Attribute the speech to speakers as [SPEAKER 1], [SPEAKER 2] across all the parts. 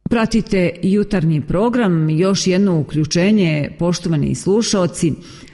[SPEAKER 1] Pratite jutarnji program, još jedno uključenje, poštovani slušaoci,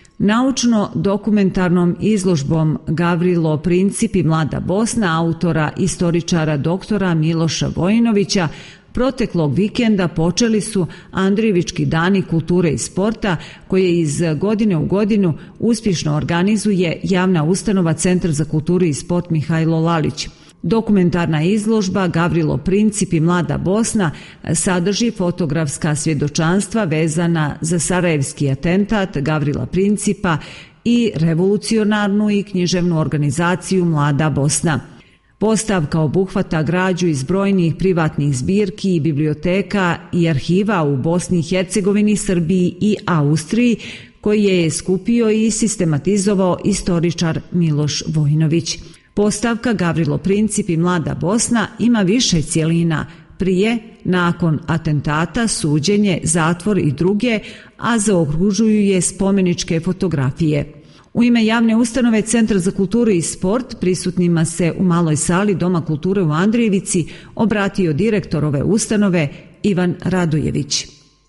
[SPEAKER 1] naučno-dokumentarnom izložbom Gavrilo Princip i Mlada Bosna, autora istoričara doktora Miloša Vojinovića. Proteklog vikenda počeli su Andrijevički dani kulture i sporta, koje iz godine u godinu uspješno organizuje javna ustanova Centar za kulturu i sport Mihajlo Lalić. Dokumentarna izložba Gavrilo Princip i Mlada Bosna sadrži fotografska svjedočanstva vezana za sarajevski atentat Gavrila Principa i revolucionarnu i književnu organizaciju Mlada Bosna. Postavka obuhvata građu iz brojnih privatnih zbirki i biblioteka i arhiva u Bosni i Hercegovini, Srbiji i Austriji, koji je skupio i sistematizovao istoričar Miloš Vojinović. Postavka Gavrilo Princip i Mlada Bosna ima više cjelina: prije, nakon atentata, suđenje, zatvor i druge, a zaokružuju je spomeničke fotografije. U ime javne ustanove Centar za kulturu i sport prisutnima se u maloj sali Doma kulture u Andrijevici obratio direktor ove ustanove Ivan Radojević.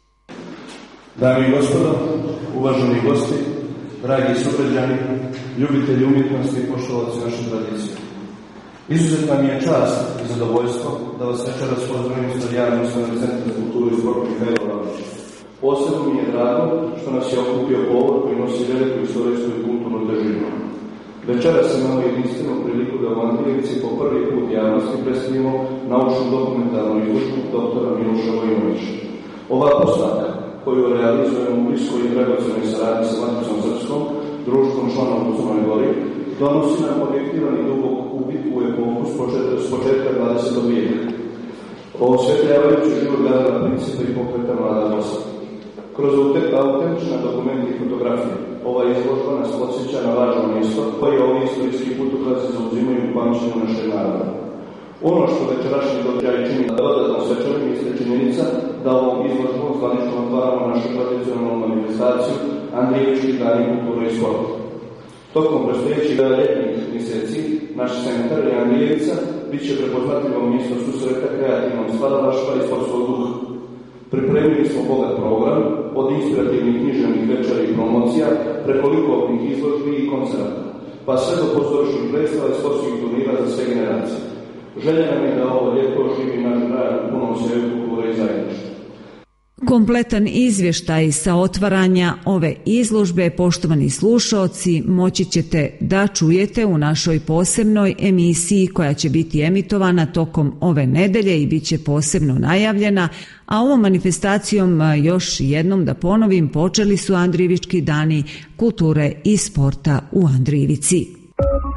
[SPEAKER 2] Dame i gospodo, uvaženi gosti, dragi sugrađani, ljubitelji umjetnosti i poštovaoci naše tradicije. Izuzetna mi je čast i zadovoljstvo da vas večeras pozdravim ispred javne ustanove Centra za kulturu i sport Mihajlo Lalić. Posebno mi je drago što nas je okupio povod koji nosi veliku istorijsku i kulturnu težinu. Večeras imamo jedinstvenu priliku da u Andrijevici po prvi put javnosti predstavimo naučnu dokumentarnu izložbu doktora Miloša Vojinovića. Ova postavka, koju realizujemo u bliskoj i dragocenoj saradnji sa Maticom Srpskom, društvom članom u Crnoj Gori, donosi nam objektivan i dubok uvid u epohu s početka 20. vijeka, osvetljavajući život Gavrila Principa i pokreta Mlada Bosna. Kroz autentične dokumente i fotografije, ova izložba nas podsjeća na važno mjesto koje ovi istorijski putokazi zauzimaju u pamćenju našeg naroda. Ono što večerašnji događaj čini dodatno svečanim jeste činjenica da ovom izložbom zvanično otvaramo našu tradicionalnu manifestaciju Andrijevički dani kulture i sporta. Tokom predstojećih ljetnih mjeseci naš centar i Andrijevica bit će prepoznatljivo mjesto susreta kreativnog stvaralaštva i sportskog duha. Pripremili smo bogat program od inspirativnih književnih večera i promocija preko likovnih izložbi i koncerta, pa sve do pozorišnih predstava i sportskih turnira za sve generacije. Želja nam je da ovo ljeto živi naš grad u punom sjeju kulture i zajedništva.
[SPEAKER 1] Kompletan izvještaj sa otvaranja ove izložbe, poštovani slušaoci, moći ćete da čujete u našoj posebnoj emisiji koja će biti emitovana tokom ove nedelje i bit će posebno najavljena, a ovom manifestacijom, još jednom da ponovim, počeli su Andrijevički dani kulture i sporta u Andrijevici.